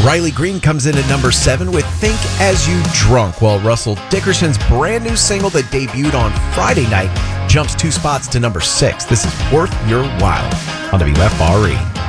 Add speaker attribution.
Speaker 1: Riley Green comes in at number 7 with Think As You Drunk, while Russell Dickerson's brand new single that debuted on Friday night jumps 2 spots to number 6. This is Worth Your While on WFRE.